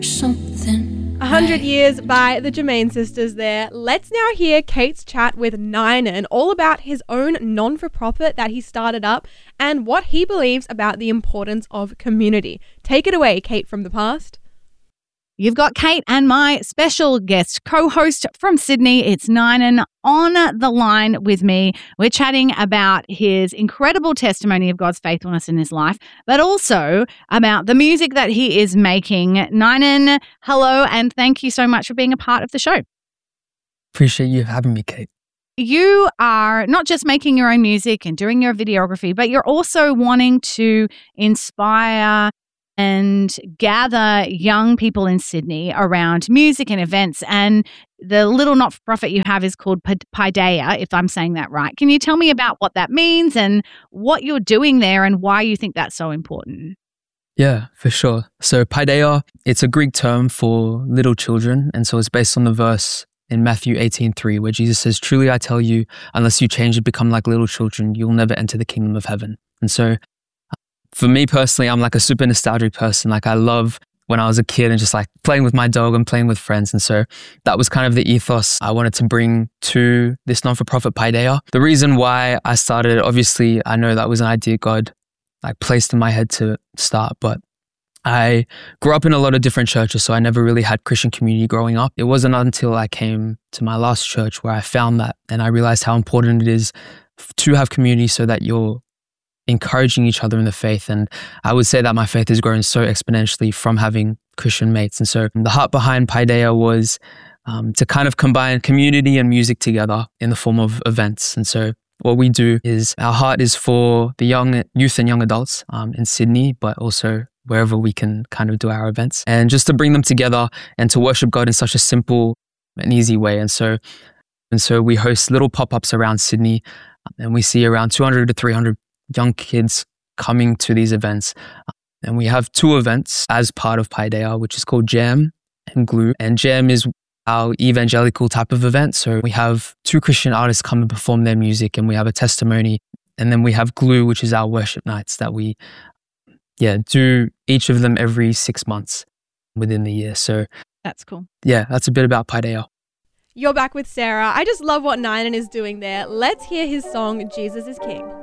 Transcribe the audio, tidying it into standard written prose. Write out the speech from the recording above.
Something 100 Years by the Jermaine Sisters there. Let's now hear Kate's chat with Ninan all about his own non-for-profit that he started up and what he believes about the importance of community. Take it away, Kate from the past. You've got Kate and my special guest co-host from Sydney. It's Ninan on the line with me. We're chatting about his incredible testimony of God's faithfulness in his life, but also about the music that he is making. Ninan, hello, and thank you so much for being a part of the show. Appreciate you having me, Kate. You are not just making your own music and doing your videography, but you're also wanting to inspire and gather young people in Sydney around music and events. And the little not-for-profit you have is called Paideia, if I'm saying that right. Can you tell me about what that means and what you're doing there and why you think that's so important? Yeah, for sure. So Paideia, it's a Greek term for little children. And so it's based on the verse in Matthew 18:3, where Jesus says, "Truly I tell you, unless you change and become like little children, you'll never enter the kingdom of heaven." And so for me personally, I'm like a super nostalgic person. Like I love when I was a kid and just like playing with my dog and playing with friends. And so that was kind of the ethos I wanted to bring to this non-for-profit Paideia. The reason why I started it, obviously, I know that was an idea God like placed in my head to start, but I grew up in a lot of different churches, so I never really had Christian community growing up. It wasn't until I came to my last church where I found that and I realized how important it is to have community so that you're encouraging each other in the faith. And I would say that my faith has grown so exponentially from having Christian mates. And so the heart behind Paideia was to kind of combine community and music together in the form of events. And so what we do is our heart is for the young youth and young adults in Sydney, but also wherever we can kind of do our events, and just to bring them together and to worship God in such a simple and easy way. And so we host little pop-ups around Sydney, and we see around 200 to 300 young kids coming to these events. And we have two events as part of Paideia, which is called Jam and Glue. And Jam is our evangelical type of event. So we have two Christian artists come and perform their music, and we have a testimony. And then we have Glue, which is our worship nights that we do each of them every 6 months within the year. So that's cool. Yeah, that's a bit about Paideia. You're back with Sarah. I just love what Ninan is doing there. Let's hear his song, Jesus is King.